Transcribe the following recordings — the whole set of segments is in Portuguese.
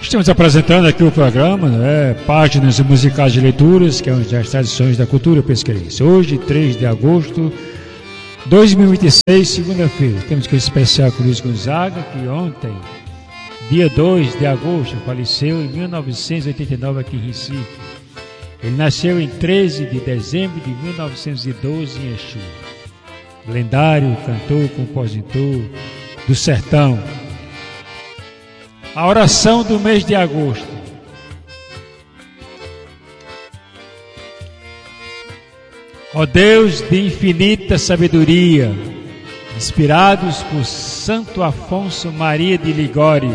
Estamos apresentando aqui o programa, Páginas Musicais de Leituras, que é uma das tradições da cultura pesqueirense. Hoje, 3 de agosto de 2026, segunda-feira. Temos que especial com Luiz Gonzaga, que ontem, dia 2 de agosto, faleceu em 1989 aqui em Recife. Ele nasceu em 13 de dezembro de 1912 em Exu. Lendário, cantor, compositor do sertão. A oração do mês de agosto. Ó Deus de infinita sabedoria, inspirados por Santo Afonso Maria de Ligório,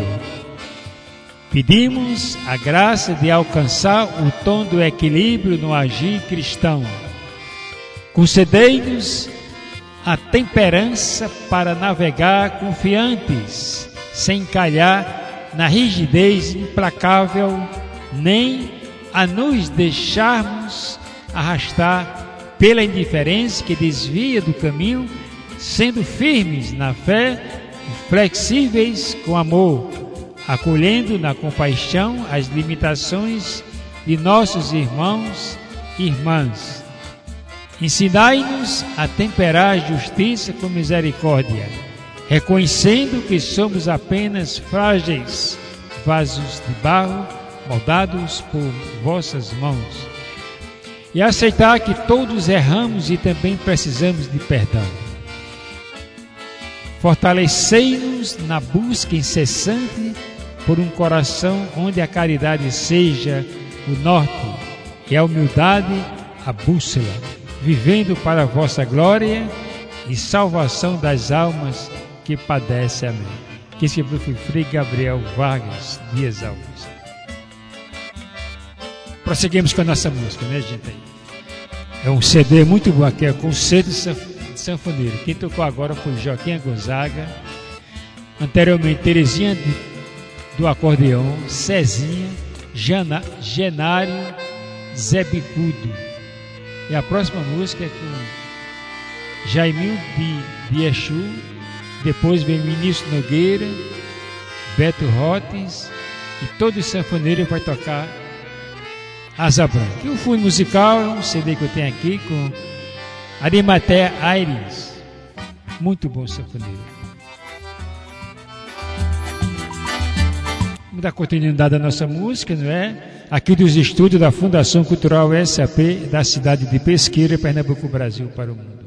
pedimos a graça de alcançar o tom do equilíbrio no agir cristão. Concedei-nos a temperança para navegar confiantes, sem calhar na rigidez implacável, nem a nos deixarmos arrastar pela indiferença que desvia do caminho, sendo firmes na fé e flexíveis com amor, acolhendo na compaixão as limitações de nossos irmãos e irmãs. Ensinai-nos a temperar a justiça com misericórdia, reconhecendo que somos apenas frágeis vasos de barro moldados por vossas mãos, e aceitar que todos erramos e também precisamos de perdão. Fortalecei-nos na busca incessante por um coração onde a caridade seja o norte e a humildade a bússola, vivendo para a vossa glória e salvação das almas que padece. Amém. Que escreveu foi Frei Gabriel Vargas Dias Alves. Prosseguimos com a nossa música, né, gente? É um CD muito bom aqui, é Concerto Sanfoneiro. Quem tocou agora foi Joaquim Gonzaga, anteriormente Terezinha do acordeão, Cezinha, Genário, Zé Bicudo. E a próxima música é com Jaimil de Exu. Depois vem Vinícius Nogueira, Beto Rotes, e todo o sanfoneiro vai tocar Asa Branca. E o fundo musical é um CD que eu tenho aqui com Arimatea Aires. Muito bom sanfoneiro. Vamos dar continuidade à nossa música, não é? Aqui dos estúdios da Fundação Cultural SAP da cidade de Pesqueira, Pernambuco, Brasil, para o mundo.